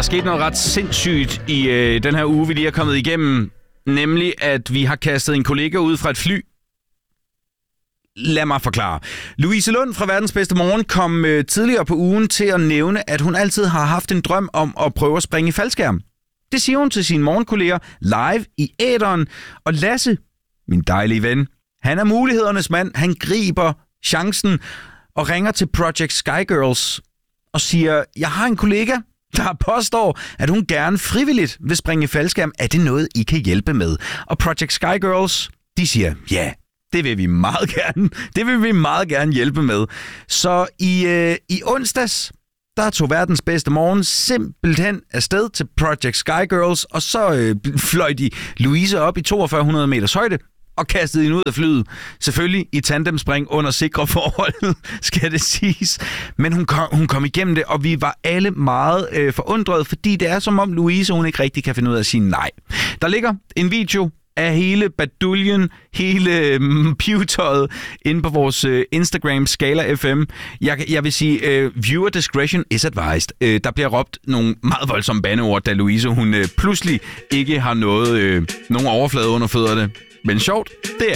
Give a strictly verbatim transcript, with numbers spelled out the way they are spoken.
sket noget ret sindssygt i øh, den her uge, vi lige er kommet igennem. Nemlig, at vi har kastet en kollega ud fra et fly. Lad mig forklare. Louise Lund fra Verdens Bedste Morgen kom øh, tidligere på ugen til at nævne, at hun altid har haft en drøm om at prøve at springe i faldskærm. Det siger hun til sine morgenkolleger live i æteren. Og Lasse, min dejlige ven, han er mulighedernes mand. Han griber chancen og ringer til Project Sky Girls og siger, jeg har en kollega, der påstår, at hun gerne frivilligt vil springe i faldskærm. Er det noget, I kan hjælpe med? Og Project Sky Girls, de siger, ja, det vil vi meget gerne. Det vil vi meget gerne hjælpe med. Så i, øh, i onsdags, der tog Verdens Bedste Morgen simpelthen afsted til Project Sky Girls, og så øh, fløj de Louise op i toogfyrre hundrede meters højde og kastede hende ud af flyet. Selvfølgelig i tandemspring under sikre forhold, skal det siges. Men hun kom, hun kom igennem det, og vi var alle meget øh, forundrede, fordi det er som om Louise, hun ikke rigtig kan finde ud af at sige nej. Der ligger en video af hele baduljen, hele mm, pivetøjet inde på vores øh, Instagram, Skala F M. Jeg, jeg vil sige, øh, viewer discretion is advised. Øh, der bliver råbt nogle meget voldsomme bandeord, da Louise, hun øh, pludselig ikke har noget, øh, nogen overflade under fødderne. Men sjovt, det er